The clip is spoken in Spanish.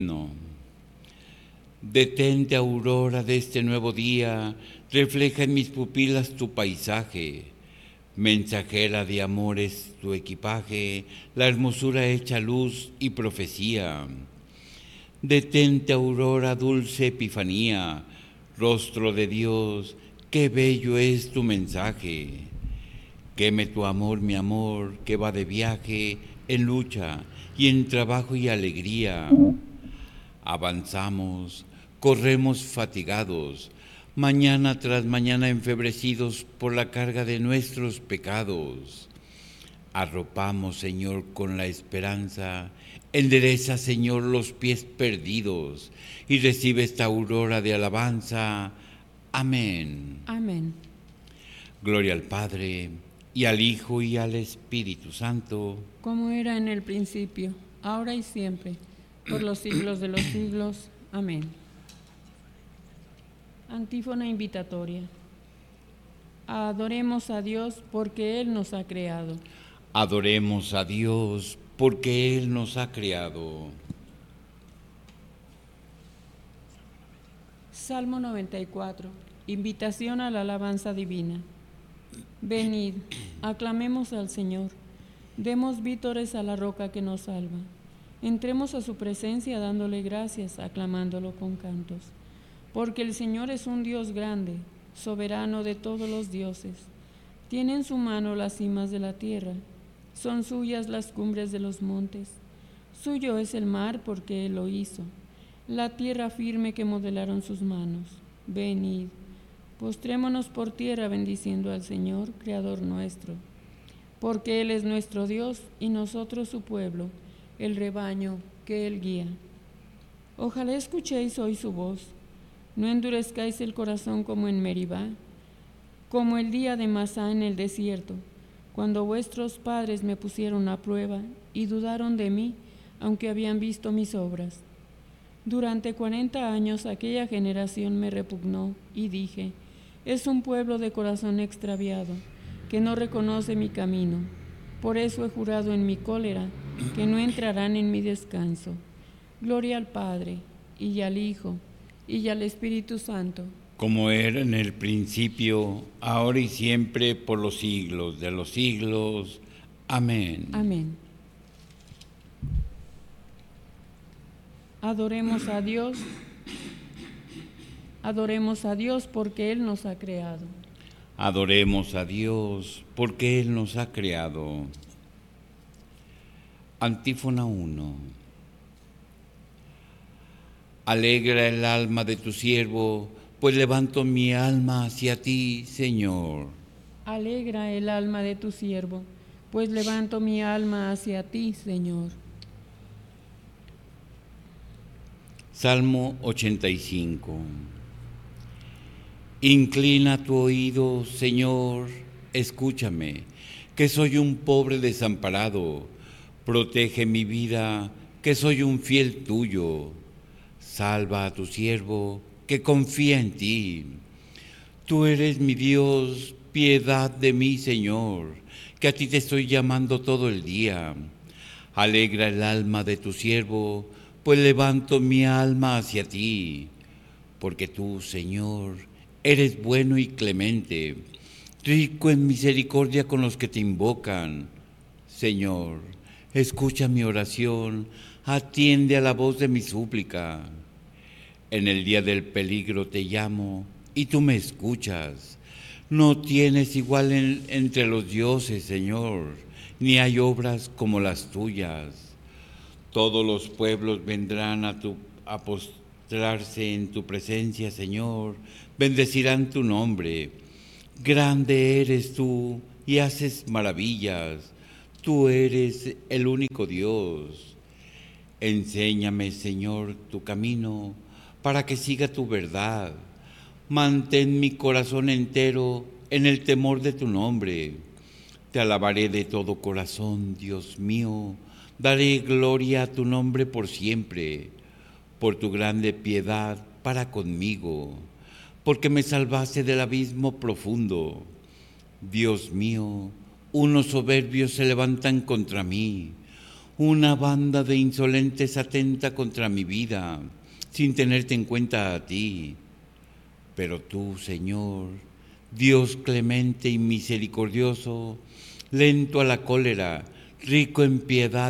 No. Detente, aurora de este nuevo día, refleja en mis pupilas tu paisaje. Mensajera de amores tu equipaje, la hermosura hecha luz y profecía. Detente, aurora, dulce epifanía, rostro de Dios, qué bello es tu mensaje. Queme tu amor, mi amor, que va de viaje, en lucha y en trabajo y alegría. Avanzamos, corremos fatigados, mañana tras mañana enfebrecidos por la carga de nuestros pecados. Arropamos, Señor, con la esperanza, endereza, Señor, los pies perdidos y recibe esta aurora de alabanza. Amén. Amén. Gloria al Padre, y al Hijo, y al Espíritu Santo. Como era en el principio, ahora y siempre, por los siglos de los siglos. Amén. Antífona invitatoria. Adoremos a Dios porque Él nos ha creado. Adoremos a Dios porque Él nos ha creado. Salmo 94. Invitación a la alabanza divina. Venid, aclamemos al Señor. Demos vítores a la roca que nos salva. Entremos a su presencia dándole gracias, aclamándolo con cantos. Porque el Señor es un Dios grande, soberano de todos los dioses. Tiene en su mano las cimas de la tierra, son suyas las cumbres de los montes. Suyo es el mar porque Él lo hizo, la tierra firme que modelaron sus manos. Venid, postrémonos por tierra bendiciendo al Señor, Creador nuestro. Porque Él es nuestro Dios y nosotros su pueblo, el rebaño que Él guía. Ojalá escuchéis hoy su voz. No endurezcáis el corazón como en Meribá, como el día de Masá en el desierto, cuando vuestros padres me pusieron a prueba y dudaron de mí, aunque habían visto mis obras. Durante 40 años aquella generación me repugnó y dije, es un pueblo de corazón extraviado, que no reconoce mi camino. Por eso he jurado en mi cólera que no entrarán en mi descanso. Gloria al Padre, y al Hijo, y al Espíritu Santo. Como era en el principio, ahora y siempre, por los siglos de los siglos. Amén. Amén. Adoremos a Dios porque Él nos ha creado. Adoremos a Dios porque Él nos ha creado. Antífona 1. Alegra el alma de tu siervo, pues levanto mi alma hacia ti, Señor. Alegra el alma de tu siervo, pues levanto mi alma hacia ti, Señor. Salmo 85. Inclina tu oído, Señor, escúchame, que soy un pobre desamparado. Protege mi vida, que soy un fiel tuyo. Salva a tu siervo, que confía en ti. Tú eres mi Dios, piedad de mí, Señor, que a ti te estoy llamando todo el día. Alegra el alma de tu siervo, pues levanto mi alma hacia ti. Porque tú, Señor, eres bueno y clemente, rico en misericordia con los que te invocan. Señor, escucha mi oración, atiende a la voz de mi súplica. En el día del peligro te llamo y tú me escuchas. No tienes igual entre los dioses, Señor, ni hay obras como las tuyas. Todos los pueblos vendrán a postrarse en tu presencia, Señor, bendecirán tu nombre. Grande eres tú y haces maravillas. Tú eres el único Dios. Enséñame, Señor, tu camino, para que siga tu verdad. Mantén mi corazón entero en el temor de tu nombre. Te alabaré de todo corazón, Dios mío. Daré gloria a tu nombre por siempre, por tu grande piedad para conmigo, porque me salvaste del abismo profundo. Dios mío, unos soberbios se levantan contra mí, Una banda de insolentes atenta contra mi vida, sin tenerte en cuenta a ti. Pero tú, Señor, Dios clemente y misericordioso, lento a la cólera, rico en piedad